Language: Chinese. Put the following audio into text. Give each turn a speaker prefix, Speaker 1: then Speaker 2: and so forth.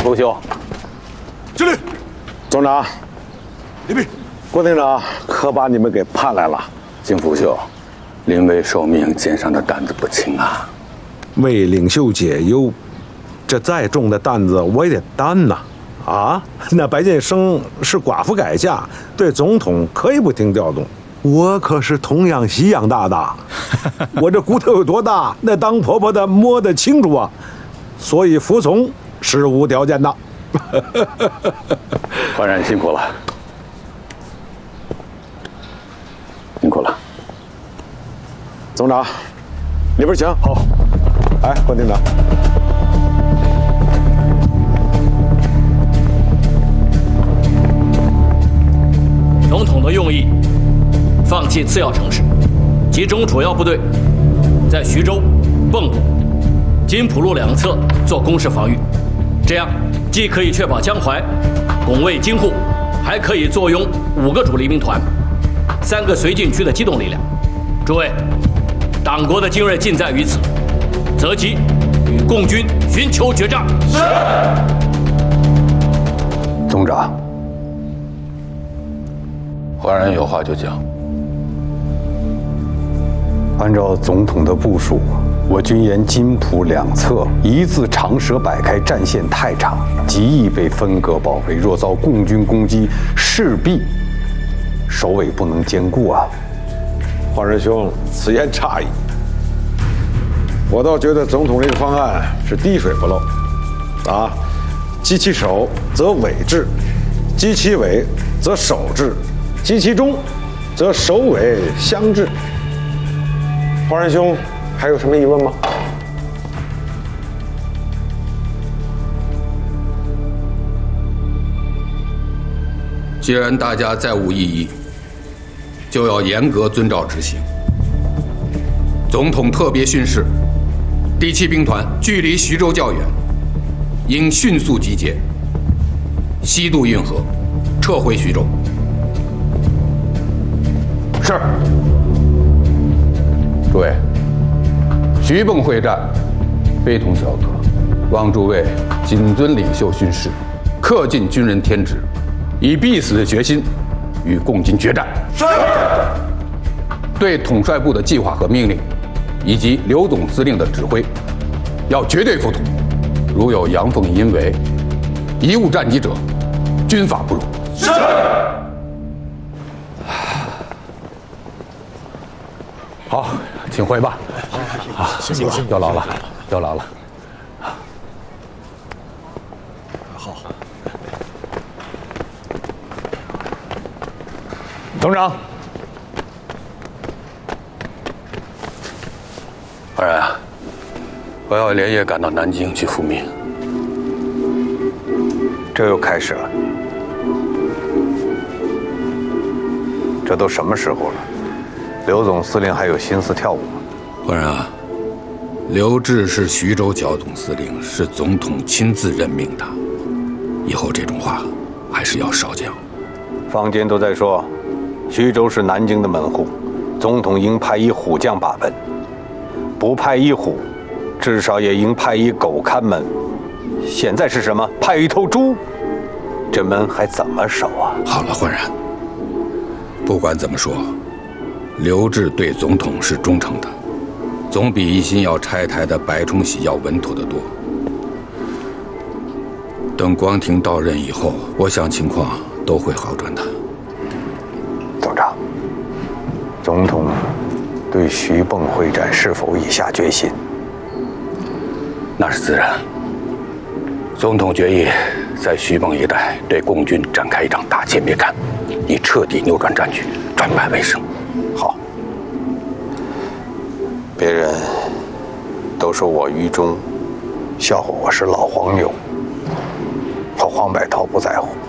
Speaker 1: 副兄，
Speaker 2: 敬礼。
Speaker 3: 总长，
Speaker 2: 礼毕。
Speaker 3: 郭厅长可把你们给盼来了。
Speaker 1: 金副兄，临危受命，肩上的担子不轻啊。
Speaker 4: 为领袖解忧，这再重的担子我也得担呐！啊，那白建生是寡妇改嫁，对总统可以不听调动。我可是童养媳养大的，我这骨头有多大，那当婆婆的摸得清楚啊，所以服从是无条件的。
Speaker 1: 焕然辛苦了，辛苦了。
Speaker 3: 总长，里边请。好，来，郭厅长。
Speaker 5: 总统的用意，放弃次要城市，集中主要部队在徐州、蚌埠、金浦路两侧做工事防御，这样既可以确保江淮拱卫京沪，还可以坐拥5个主力兵团、3个绥靖区的机动力量。诸位，党国的精锐尽在于此，择机与共军寻求决战。是。
Speaker 1: 总长，焕然有话就讲。
Speaker 6: 按照总统的部署，我军沿金浦两侧一字长蛇摆开，战线太长，极易被分割包围。若遭共军攻击，势必首尾不能兼顾啊！
Speaker 3: 焕然兄，此言差矣。我倒觉得总统这个方案是滴水不漏，啊，击其首则尾治，击其尾则首治，击其中则首尾相治。焕然兄，还有什么疑问吗？
Speaker 1: 既然大家再无异议，就要严格遵照执行。总统特别训示，第7兵团距离徐州较远，应迅速集结，西渡运河，撤回徐州。是。诸位，徐蚌会战非同小可，望诸位谨遵领袖训示，恪尽军人天职，以必死的决心与共军决战。是。对统帅部的计划和命令，以及刘总司令的指挥，要绝对服从。如有阳奉阴违、贻误战机者，军法不容。是。好，请回吧。好，辛苦，有劳了，有劳了。
Speaker 2: 好，
Speaker 6: 总长，
Speaker 1: 焕然啊，我要连夜赶到南京去复命。
Speaker 6: 这又开始了，这都什么时候了？刘总司令还有心思跳舞吗？
Speaker 1: 焕然啊，刘峙是徐州剿总司令，是总统亲自任命的，以后这种话还是要少讲。
Speaker 6: 坊间都在说，徐州是南京的门户，总统应派一虎将把门，不派一虎，至少也应派一狗看门。现在是什么？派一头猪，这门还怎么守啊？
Speaker 1: 好了，焕然，不管怎么说，刘峙对总统是忠诚的，总比一心要拆台的白崇禧要稳妥得多。等光庭到任以后，我想情况都会好转的。
Speaker 6: 总长，总统对徐蚌会战是否已下决心？
Speaker 1: 那是自然。总统决议在徐蚌一带对共军展开一场大歼灭战，以彻底扭转战局，转败为胜。
Speaker 6: 好，别人都说我愚忠，笑话我是老黄牛。可黄百韬不在乎，